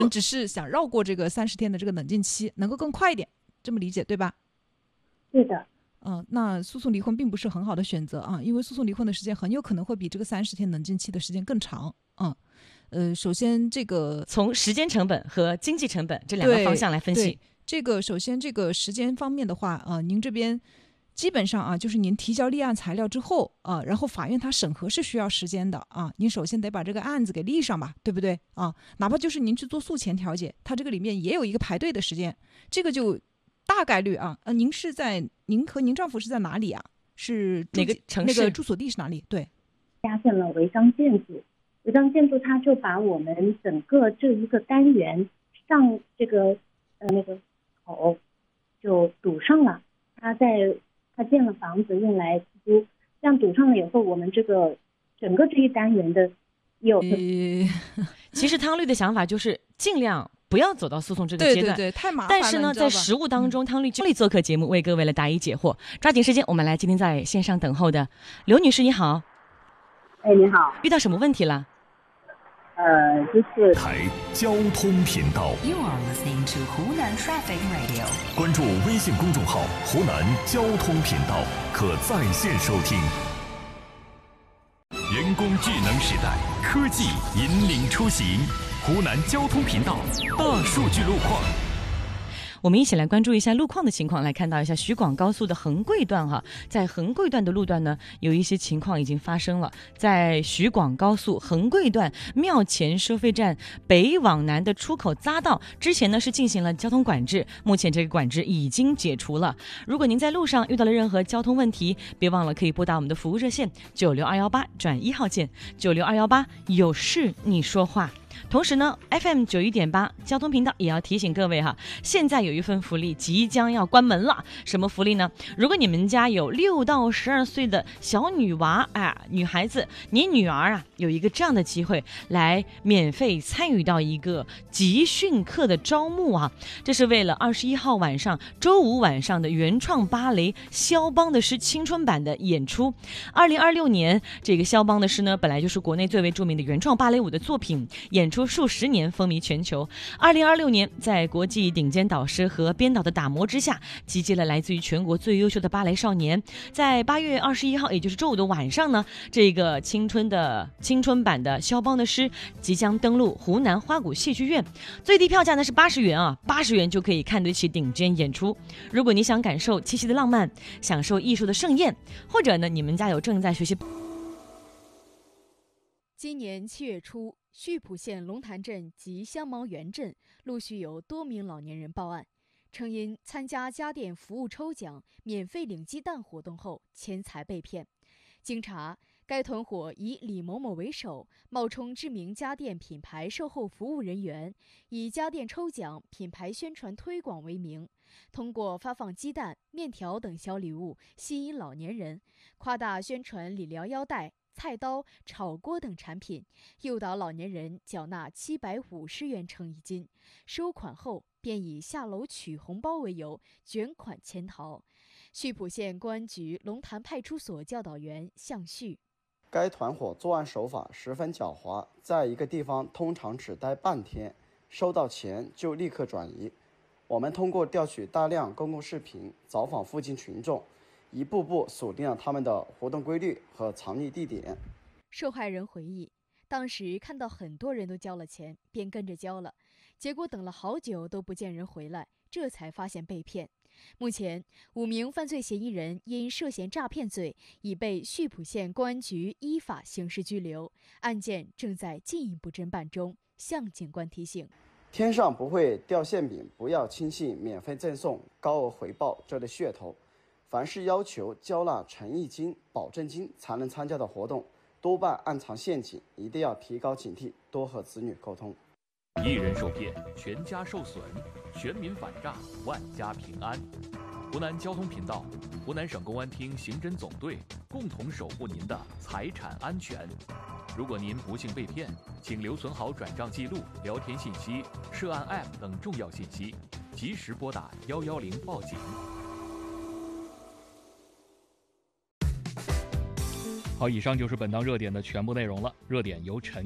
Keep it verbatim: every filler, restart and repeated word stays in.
只是想绕过这个三十天的这个冷静期，能够更快一点，这么理解对吧？ 对的。 嗯、呃，那诉讼离婚并不是很好的选择啊，因为诉讼离婚的时间很有可能会比这个三十天冷静期的时间更长。嗯，呃，首先这个从时间成本和经济成本这两个方向来分析。 这个首先这个时间方面的话，啊、呃，您这边基本上啊，就是您提交立案材料之后啊，然后法院它审核是需要时间的啊，您首先得把这个案子给立上吧，对不对啊？哪怕就是您去做诉前调解，它这个里面也有一个排队的时间，这个就大概率啊，呃，您是在您和您丈夫是在哪里啊？是哪个城市？ 那个住所地是哪里？对， 加建了违章建筑，违章建筑它就把我们整个这一个单元上这个呃那个口就堵上了，它在他建了房子用来出租，这样堵上了以后，我们这个整个这一单元的也有、 呃。 其实汤律的想法就是尽量不要走到诉讼这个阶段， 对对对，太麻烦了。 但是呢，在实务当中， 嗯、 汤律尽力做客节目，为各位来答疑解惑。抓紧时间，我们来今天在线上等候的刘女士，你好。 哎，你好。 遇到什么问题了？ 呃，就是台交通频道。 You are listening to 湖南 Traffic Radio。 关注微信公众号“湖南交通频道”，可在线收听。人工智能时代，科技引领出行。湖南交通频道大数据路况。 我们一起来关注一下路况的情况，来看到一下徐广高速的横桂段哈，在横桂段的路段呢，有一些情况已经发生了。在徐广高速横桂段庙前收费站北往南的出口匝道，之前呢是进行了交通管制，目前这个管制已经解除了。如果您在路上遇到了任何交通问题，别忘了可以拨打我们的服务热线九六二幺八转一号键，九六二幺八有事你说话。同时呢 F M 九一点八交通频道也要提醒各位哈，现在有一份福利即将要关门了。什么福利呢？如果你们家有六到十二岁的小女娃啊，女孩子，你女儿啊，有一个这样的机会来免费参与到一个集训课的招募啊，这是为了二十一号晚上周五晚上的原创芭蕾肖邦的诗青春版的演出。二零二六年这个肖邦的诗呢，本来就是国内最为著名的原创芭蕾舞的作品，演出数十年风靡全球。二零二六年，在国际顶尖导师和编导的打磨之下，集结了来自于全国最优秀的芭蕾少年。在八月二十一号，也就是周五的晚上呢，这个青春的青春版的肖邦的诗即将登陆湖南花鼓戏剧院，最低票价呢是八十元啊，八十元就可以看得起顶尖演出。如果你想感受七夕的浪漫，享受艺术的盛宴，或者呢，你们家有正在学习。 今年七月初，溆浦县龙潭镇及香茅园镇陆续有多名老年人报案，称因参加家电服务抽奖、免费领鸡蛋活动后，钱财被骗。经查，该团伙以李某某为首，冒充知名家电品牌售后服务人员，以家电抽奖、品牌宣传推广为名，通过发放鸡蛋、面条等小礼物吸引老年人，夸大宣传理疗腰带、菜刀、炒锅等产品，诱导老年人缴纳七百五十元称一金，收款后便以下楼取红包为由卷款潜逃。溆浦县公安局龙潭派出所教导员向旭： 该团伙作案手法十分狡猾，在一个地方通常只待半天，收到钱就立刻转移。我们通过调取大量公共视频，走访附近群众，一步步锁定了他们的活动规律和藏匿地点。 受害人回忆，当时看到很多人都交了钱，便跟着交了，结果等了好久都不见人回来，这才发现被骗。目前，五名犯罪嫌疑人因涉嫌诈骗罪已被溆浦县公安局依法刑事拘留，案件正在进一步侦办中。向警官提醒： 天上不会掉馅饼，不要轻信免费赠送、高额回报这类噱头。凡是要求交纳诚意金、保证金才能参加的活动，多半暗藏陷阱，一定要提高警惕，多和子女沟通。 一人受骗，全家受损；全民反诈，万家平安。湖南交通频道、湖南省公安厅刑侦总队共同守护您的财产安全。如果您不幸被骗，请留存好转账记录、聊天信息、涉案 App 等重要信息，及时拨打一一零报警。好，以上就是本档热点的全部内容了。热点由陈